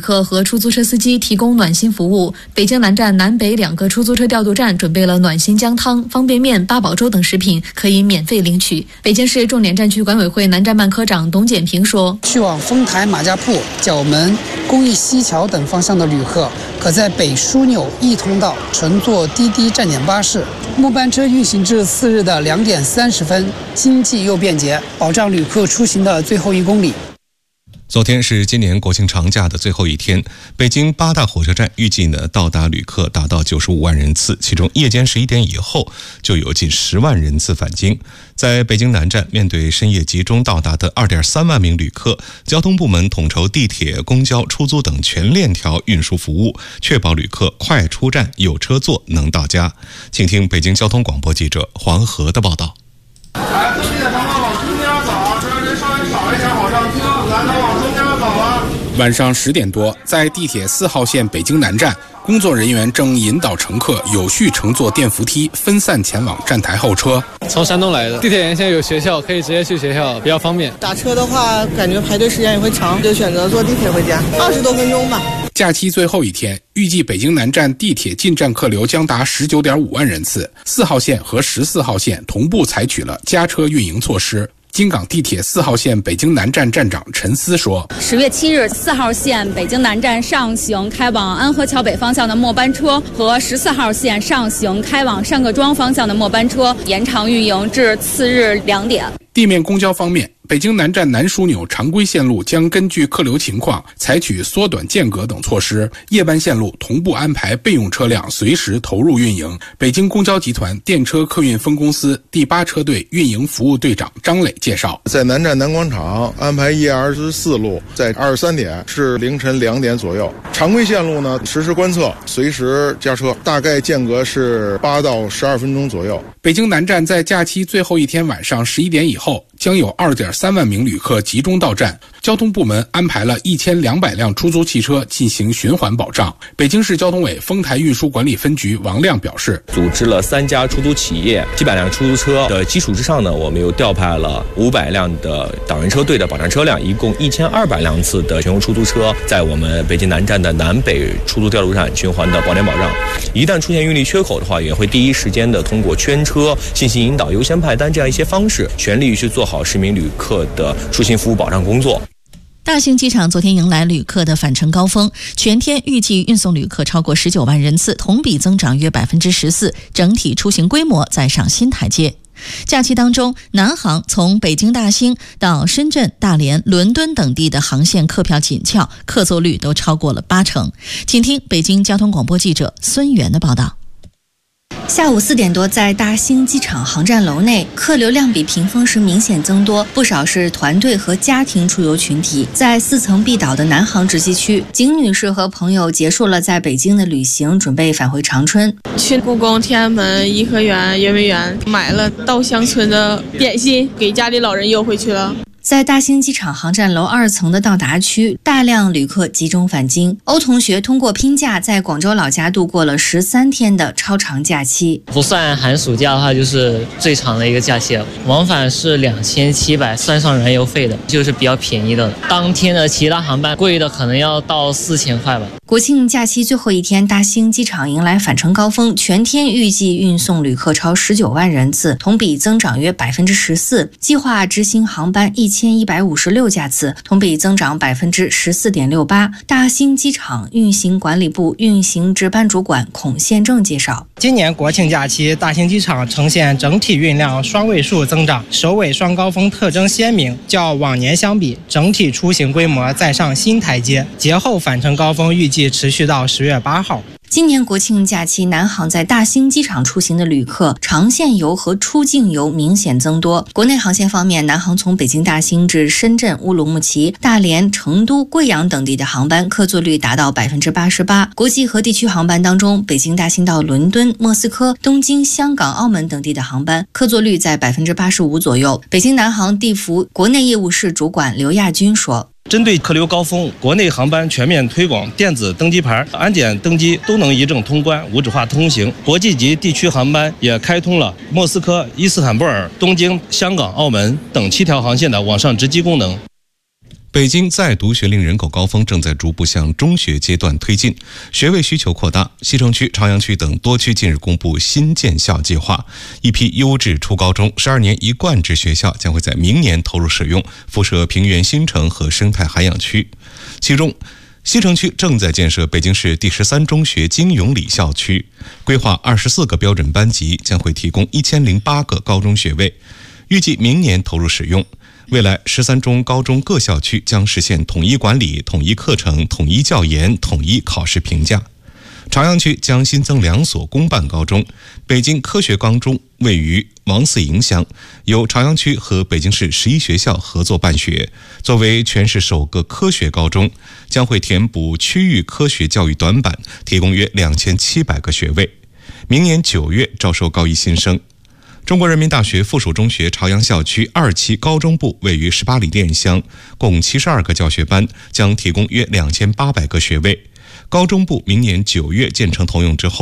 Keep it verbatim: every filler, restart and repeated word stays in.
客和出租车司机提供暖心服务。北京南站南北两个出租车调度站准备了暖心姜汤、方便面、八宝粥等食品，可以免费领取。北京市重点站区管委会南站办科长董简平说， 去往丰台、马家铺、角门、公益西桥等方向的旅客，可在北枢纽 E 通道乘坐滴滴站点巴士。末班车运行至次日的两点三十分，经济又便捷，保障旅客出行的最后一公里。 昨天是今年国庆长假的最后一天，北京八大火车站预计呢到达旅客达到九十五万人次，其中夜间十一点以后就有近十万人次返京。在北京南站，面对深夜集中到达的二点三万名旅客，交通部门统筹地铁、公交、出租等全链条运输服务，确保旅客快出站、有车坐、能到家。请听北京交通广播记者黄河的报道。 来，自己的乘客往中间走，这人稍微少一点好上听，来都往中间走啊。 晚上十点多，在地铁四号线北京南站，工作人员正引导乘客有序乘坐电扶梯，分散前往站台候车。 从山东来的，地铁沿线有学校，可以直接去学校，比较方便。 打车的话，感觉排队时间也会长，就选择坐地铁回家，二十多分钟吧。 假期最后一天，预计北京南站地铁进站客流将达十九点五万人次。四号线和十四号线同步采取了加车运营措施。京港地铁四号线北京南站站长陈思说， 十月七日，四号线北京南站上行开往安河桥北方向的末班车和十四号线上行开往单各庄方向的末班车延长运营至次日两点。 地面公交方面，北京南站南枢纽常规线路将根据客流情况采取缩短间隔等措施，夜班线路同步安排备用车辆随时投入运营。北京公交集团电车客运分公司第八车队运营服务队长张磊介绍， 在南站南广场安排一二十四路，在二十三点至凌晨两点左右。常规线路呢实时观测，随时加车，大概间隔是八到十二分钟左右。 北京南站在假期最后一天晚上十一点以后，将有二点三万名旅客集中到站。交通部门安排了一千两百辆出租汽车进行循环保障。北京市交通委丰台运输管理分局王亮表示， 组织了三家出租企业几百辆出租车的基础之上呢，我们又调派了五百辆的导员车队的保障车辆，一共一千二百辆次的全国出租车，在我们北京南站的南北出租调度站循环的保点保障。一旦出现运力缺口的话，也会第一时间的通过圈车、信息引导、优先派单这样一些方式，全力去做好市民旅客的出行服务保障工作。 大兴机场昨天迎来旅客的返程高峰，全天预计运送旅客超过十九万人次，同比增长约百分之十四，整体出行规模再上新台阶。假期当中，南航从北京大兴到深圳、大连、伦敦等地的航线客票紧俏，客座率都超过了八成。请听北京交通广播记者孙源的报道。 下午四点多，在大兴机场航站楼内，客流量比平峰时明显增多，不少是团队和家庭出游群体。在四层壁岛的南航直机区，景女士和朋友结束了在北京的旅行，准备返回长春。 去故宫、天安门、颐和园、圆明园，买了稻香村的点心，给家里老人邮回去了。 在大兴机场航站楼二层的到达区，大量旅客集中返京。欧同学通过拼假在广州老家度过了十三天的超长假期。 不算寒暑假的话，就是最长的一个假期了。往返是两千七百，算上燃油费的，就是比较便宜的。当天的其他航班贵的可能要到四千块吧。 国庆假期最后一天，大兴机场迎来返程高峰，全天预计运送旅客超十九万人次，同比增长约百分之十四。计划执行航班一千一百五十六架次，同比增长百分之十四点六八。大兴机场运行管理部运行值班主管孔宪正介绍， 今年国庆假期，大兴机场呈现整体运量双位数增长，首尾双高峰特征鲜明，较往年相比，整体出行规模再上新台阶。节后返程高峰预计持续到十月八号。 今年国庆假期，南航在大兴机场出行的旅客长线游和出境游明显增多。国内航线方面，南航从北京大兴至深圳、乌鲁木齐、大连、成都、贵阳等地的航班客座率达到百分之八十八。国际和地区航班当中，北京大兴到伦敦、莫斯科、东京、香港、澳门等地的航班客座率在百分之八十五左右。北京南航地服国内业务室主管刘亚军说， 针对客流高峰，国内航班全面推广电子登机牌，安检登机都能一证通关，无纸化通行。国际级地区航班也开通了莫斯科、伊斯坦布尔、东京、香港、澳门等七条航线的网上值机功能。 北京在读学龄人口高峰正在逐步向中学阶段推进，学位需求扩大。西城区、朝阳区等多区近日公布新建校计划，一批优质初高中、十二年一贯制学校将会在明年投入使用，辐射平原新城和生态海洋区。其中，西城区正在建设北京市第十三中学金永里校区，规划二十四个标准班级，将会提供一千零八个高中学位，预计明年投入使用。未来十三中高中各校区将实现统一管理、统一课程、统一教研、统一考试评价。朝阳区将新增两所公办高中，北京科学高中位于王四营乡，由朝阳区和北京市十一学校合作办学，作为全市首个科学高中，将会填补区域科学教育短板，提供约两千七百个学位。明年九月招收高一新生。中国人民大学附属中学朝阳校区二期高中部位于十八里店乡，共七十二个教学班，将提供约两千八百个学位。高中部明年九月建成投用之后，